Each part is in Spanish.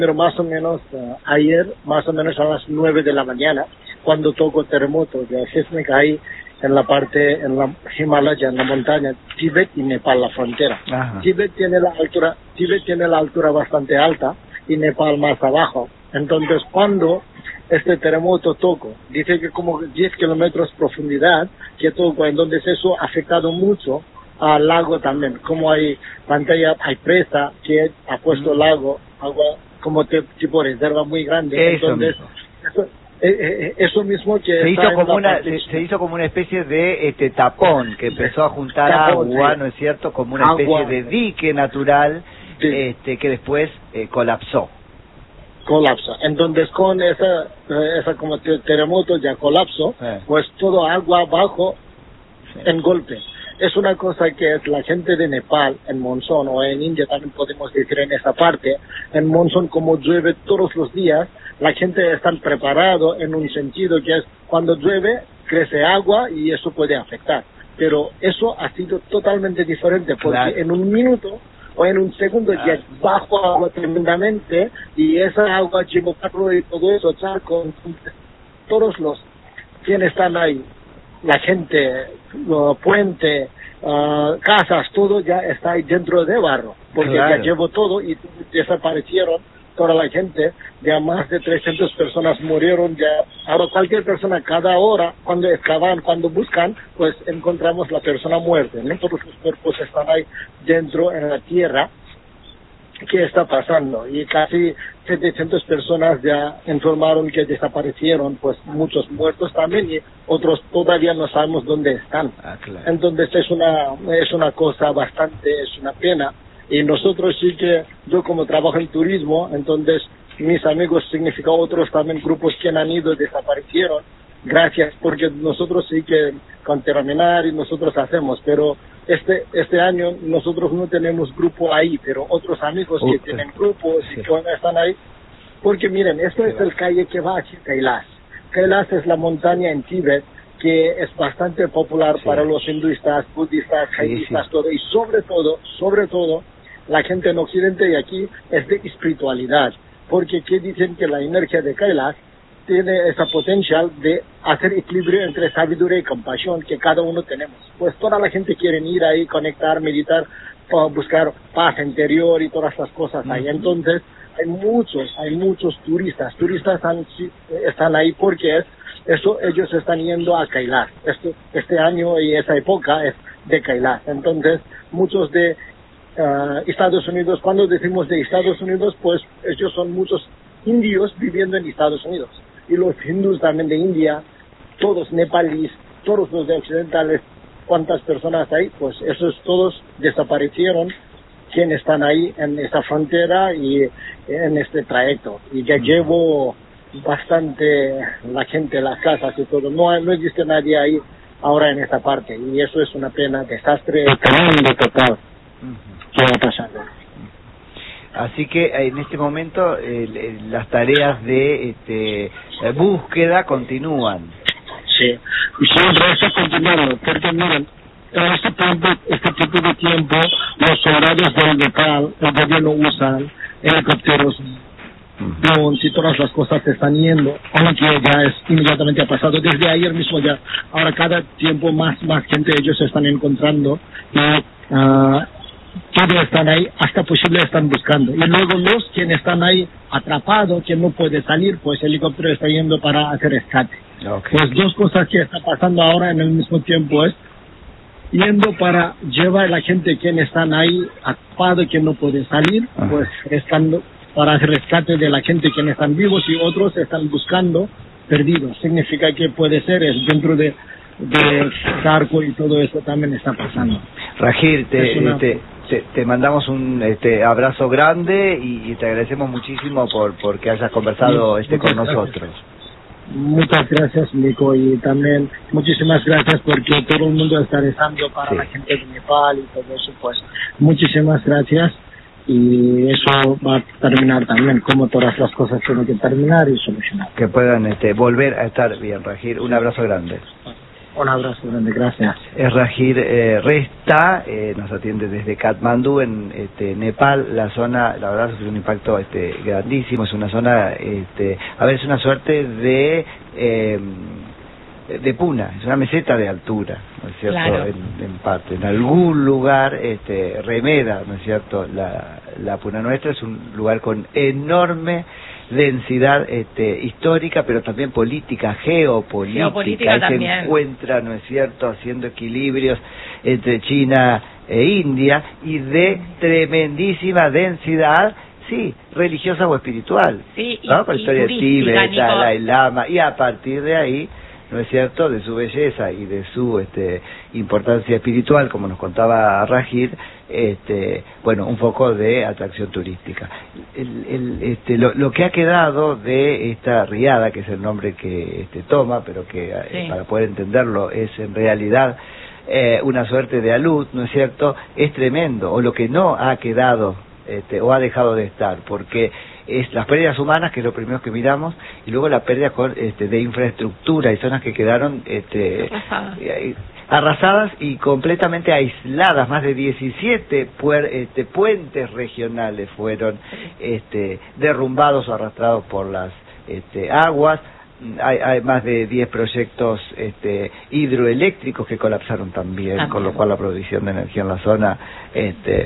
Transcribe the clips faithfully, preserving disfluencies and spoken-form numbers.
Pero más o menos uh, ayer, más o menos a las nueve de la mañana, cuando tocó terremoto, ya se me caí en la parte, en la Himalaya, en la montaña, Tíbet y Nepal, la frontera. Ajá. Tíbet tiene la altura, Tíbet tiene la altura bastante alta y Nepal más abajo. Entonces, cuando este terremoto tocó, dice que como diez kilómetros de profundidad, que tocó, entonces eso ha afectado mucho al lago también. Como hay pantalla, hay presa que ha puesto mm. lago, agua como te, tipo reserva muy grande. Eso entonces, mismo. Eso, eh, eh, eso mismo que se hizo como una se, se hizo como una especie de este tapón que empezó a juntar tapón, agua, sí. ¿No es cierto? Como una especie agua. de dique natural, sí. este que después eh, colapsó. Colapsa. Entonces con esa esa como terremoto ya colapsó, sí. Pues todo agua abajo sí. En golpe. Es una cosa que es la gente de Nepal, en monzón, o en India también podemos decir en esa parte, en monzón como llueve todos los días, la gente está preparado en un sentido que es cuando llueve, crece agua y eso puede afectar. Pero eso ha sido totalmente diferente porque claro. En un minuto o en un segundo claro. Ya bajo agua tremendamente y esa agua, chico, y todo eso, charco, todos los quienes están ahí, la gente, uh, puente, uh, casas, todo ya está ahí dentro de barro, porque claro. Ya llevó todo y desaparecieron toda la gente, ya más de trescientas personas murieron, ya ahora cualquier persona cada hora, cuando excavan, cuando buscan, pues encontramos la persona muerta, ¿no? Todos los cuerpos están ahí dentro en la tierra. ¿Qué está pasando? Y casi setecientas personas ya informaron que desaparecieron, pues muchos muertos también y otros todavía no sabemos dónde están. Ah, claro. Entonces es una es una cosa bastante, es una pena. Y nosotros sí que, yo como trabajo en turismo, entonces mis amigos significa otros también grupos que han ido desaparecieron. Gracias, porque nosotros sí que con terminar y nosotros hacemos, pero este este año nosotros no tenemos grupo ahí, pero otros amigos que uh, tienen grupos sí. Y que están ahí, porque miren, esto es el calle que va a Kailash. Kailash es la montaña en Tíbet que es bastante popular sí. Para los hinduistas, budistas, jainistas, sí, sí. Todo, y sobre todo, sobre todo, la gente en Occidente y aquí es de espiritualidad, porque que dicen que la energía de Kailash tiene esa potencial de hacer equilibrio entre sabiduría y compasión que cada uno tenemos. Pues toda la gente quiere ir ahí, conectar, meditar, buscar paz interior y todas esas cosas ahí. Entonces, hay muchos, hay muchos turistas. Turistas están, están ahí porque es, eso, ellos están yendo a Kailash. Este, este año y esa época es de Kailash. Entonces, muchos de uh, Estados Unidos, cuando decimos de Estados Unidos, pues ellos son muchos indios viviendo en Estados Unidos. Y los hindús también de India, todos nepalíes, todos los de occidentales, cuántas personas hay, pues esos todos desaparecieron, quienes están ahí en esta frontera y en este trayecto. Y ya llevo bastante la gente, las casas y todo. No, no existe nadie ahí ahora en esta parte. Y eso es una pena, desastre tremendo total que va pasando. Así que en este momento eh, las tareas de este, búsqueda continúan. Sí, y siempre está continuando, porque miren, en este tiempo, este tipo de tiempo, los horarios del local, el gobierno usan helicópteros, drones y todas las cosas se están yendo, aunque ya es inmediatamente ha pasado, desde ayer mismo ya, ahora cada tiempo más, más gente ellos se están encontrando y uh, todos están ahí, hasta posible están buscando. Y luego los quienes están ahí atrapados, quien no puede salir, pues el helicóptero está yendo para hacer rescate. Okay. Pues dos cosas que está pasando ahora en el mismo tiempo es yendo para llevar a la gente quien están ahí atrapado, quien no puede salir, uh-huh. Pues están para hacer rescate de la gente quienes están vivos y otros están buscando perdidos. Significa que puede ser es dentro de de Charco y todo eso también está pasando. Rajir, te, una... te, te, te mandamos un este abrazo grande y, y te agradecemos muchísimo por porque hayas conversado sí, este con gracias. Nosotros. Muchas gracias, Nico, y también muchísimas gracias porque todo el mundo está rezando para sí. La gente de Nepal y todo eso, pues muchísimas gracias y eso va a terminar también, como todas las cosas tienen que terminar y solucionar. Que puedan este volver a estar bien, Rajir. Un abrazo grande. Un abrazo grande, gracias. Es Rajir eh, Resta, eh, nos atiende desde Katmandú, en este, Nepal. La zona, la verdad, es un impacto este, grandísimo. Es una zona, este, a ver, es una suerte de eh, de puna, es una meseta de altura, ¿no es cierto? Claro. En, en parte, en algún lugar este, remeda, ¿no es cierto? La, la puna nuestra es un lugar con enorme densidad este, histórica, pero también política, geopolítica, Geopolítica ahí también. se encuentra, ¿no es cierto?, haciendo equilibrios entre China e India, y de tremendísima densidad, sí, religiosa o espiritual, sí, y, ¿no? Con la y historia de turística, Tíbet, Nico. Dalai Lama, y a partir de ahí, ¿no es cierto?, de su belleza y de su este, importancia espiritual, como nos contaba Rajir, este, bueno, un foco de atracción turística. El, el, este, lo, lo que ha quedado de esta riada, que es el nombre que este, toma, pero que sí. eh, para poder entenderlo es en realidad eh, una suerte de alud, ¿no es cierto?, es tremendo, o lo que no ha quedado este, o ha dejado de estar, porque es las pérdidas humanas, que es lo primero que miramos, y luego la pérdida con, este, de infraestructura, y zonas que quedaron este, arrasadas. Eh, arrasadas y completamente aisladas. Más de diecisiete puer, este, puentes regionales fueron este, derrumbados o arrastrados por las este, aguas. Hay, hay más de diez proyectos este, hidroeléctricos que colapsaron también, también, con lo cual la producción de energía en la zona este,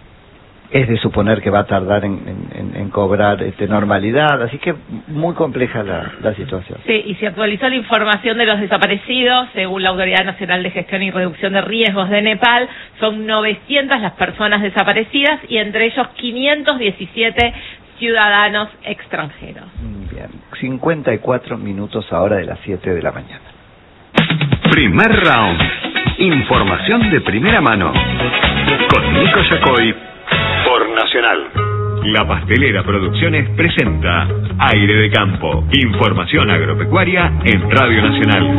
es de suponer que va a tardar en, en, en cobrar este, normalidad, así que muy compleja la, la situación. Sí, y se actualizó la información de los desaparecidos. Según la Autoridad Nacional de Gestión y Reducción de Riesgos de Nepal, son novecientas las personas desaparecidas, y entre ellos quinientos diecisiete ciudadanos extranjeros. Bien, cincuenta y cuatro minutos ahora de las siete de la mañana. Primer round. Información de primera mano. Con Nico Yacoy. Por Nacional. La Pastelera Producciones presenta Aire de Campo. Información agropecuaria en Radio Nacional.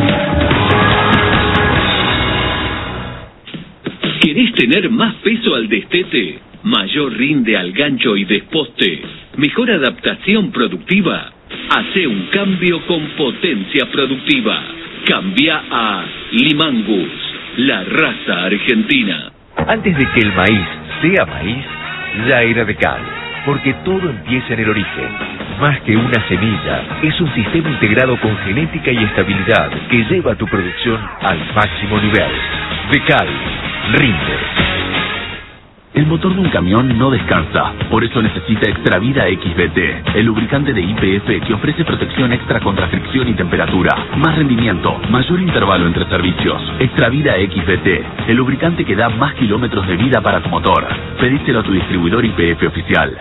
¿Querés tener más peso al destete? ¿Mayor rinde al gancho y desposte? ¿Mejor adaptación productiva? Hace un cambio con potencia productiva. Cambia a Limangus, la raza argentina. Antes de que el maíz sea maíz, ya era de cal, porque todo empieza en el origen. Más que una semilla, es un sistema integrado con genética y estabilidad que lleva tu producción al máximo nivel. De cal, rinde. El motor de un camión no descansa, por eso necesita Extravida X B T, el lubricante de Y P F que ofrece protección extra contra fricción y temperatura, más rendimiento, mayor intervalo entre servicios. Extravida X B T, el lubricante que da más kilómetros de vida para tu motor. Pedíselo a tu distribuidor Y P F oficial.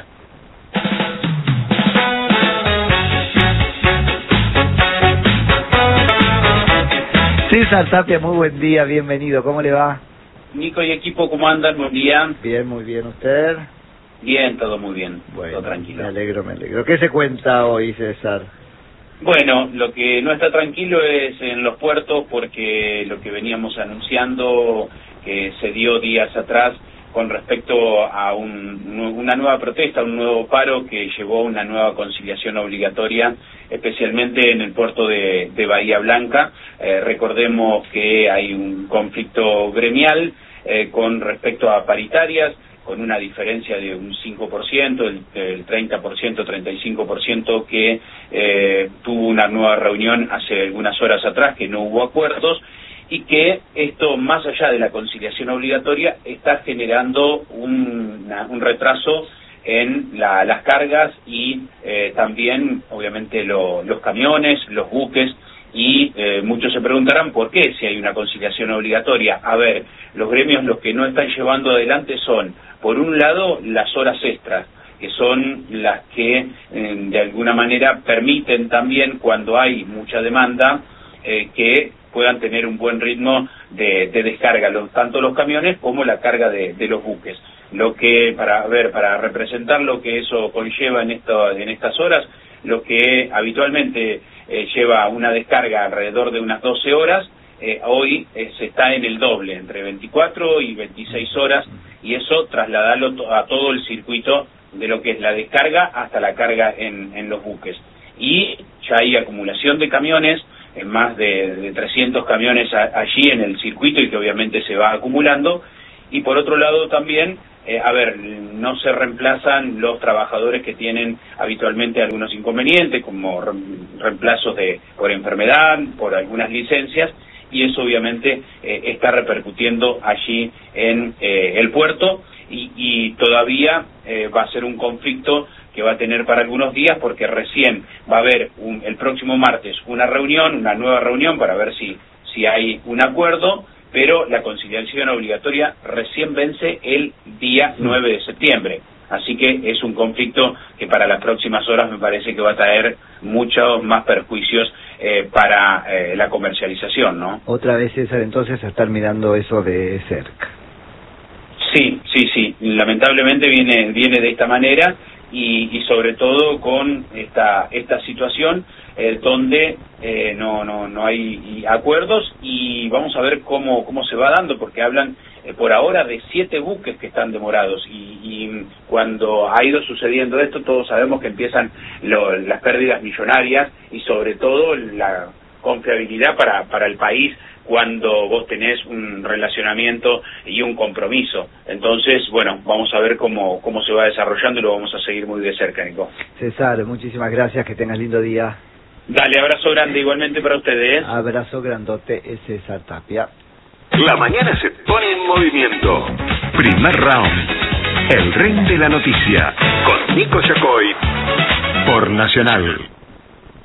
César Tapia, muy buen día, bienvenido, ¿cómo le va? Nico y equipo, ¿cómo andan? Buen día. Bien, muy bien, ¿usted? Bien, todo muy bien, bueno, todo tranquilo. Me alegro, me alegro. ¿Qué se cuenta hoy, César? Bueno, lo que no está tranquilo es en los puertos, porque lo que veníamos anunciando, que se dio días atrás, con respecto a un, una nueva protesta, un nuevo paro que llevó a una nueva conciliación obligatoria, especialmente en el puerto de, de Bahía Blanca. Eh, recordemos que hay un conflicto gremial eh, con respecto a paritarias, con una diferencia de un cinco por ciento, el, el treinta por ciento, treinta y cinco por ciento, que eh, tuvo una nueva reunión hace algunas horas atrás, que no hubo acuerdos, y que esto, más allá de la conciliación obligatoria, está generando un, una, un retraso en la, las cargas y eh, también, obviamente, lo, los camiones, los buques, y eh, muchos se preguntarán por qué si hay una conciliación obligatoria. A ver, los gremios los que no están llevando adelante son, por un lado, las horas extras, que son las que eh, de alguna manera permiten también, cuando hay mucha demanda, eh, que puedan tener un buen ritmo de, de descarga, los, tanto los camiones como la carga de, de los buques. Lo que, para ver, para representar lo que eso conlleva en, esto, en estas horas, lo que habitualmente eh, lleva una descarga alrededor de unas doce horas, eh, hoy eh, se está en el doble, entre veinticuatro y veintiséis horas, y eso trasladarlo to a todo el circuito de lo que es la descarga hasta la carga en, en los buques. Y ya hay acumulación de camiones en más de, de trescientos camiones a, allí en el circuito y que obviamente se va acumulando. Y por otro lado también, eh, a ver, no se reemplazan los trabajadores que tienen habitualmente algunos inconvenientes, como re reemplazos de por enfermedad, por algunas licencias, y eso obviamente eh, está repercutiendo allí en eh, el puerto, y, y todavía eh, va a ser un conflicto que va a tener para algunos días, porque recién va a haber un, el próximo martes una reunión, una nueva reunión para ver si, si hay un acuerdo, pero la conciliación obligatoria recién vence el día nueve de septiembre. Así que es un conflicto que para las próximas horas me parece que va a traer muchos más perjuicios eh, para eh, la comercialización, ¿no? Otra vez, César, entonces a estar mirando eso de cerca. Sí, sí, sí. Lamentablemente viene viene de esta manera y, y sobre todo con esta esta situación eh, donde eh, no no no hay acuerdos, y vamos a ver cómo cómo se va dando, porque hablan eh, por ahora de siete buques que están demorados, y, y cuando ha ido sucediendo esto todos sabemos que empiezan lo, las pérdidas millonarias y sobre todo la confiabilidad para para el país cuando vos tenés un relacionamiento y un compromiso. Entonces, bueno, vamos a ver cómo cómo se va desarrollando y lo vamos a seguir muy de cerca, Nico. César, muchísimas gracias, que tengas lindo día. Dale, abrazo grande igualmente para ustedes. Abrazo grandote, es César Tapia. La mañana se pone en movimiento. Primer round. El ring de la noticia. Con Nico Yacoy. Por Nacional.